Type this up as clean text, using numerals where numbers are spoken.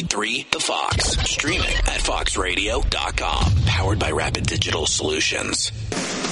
1013 The Fox. Streaming at foxradio.com. Powered by Rapid Digital Solutions.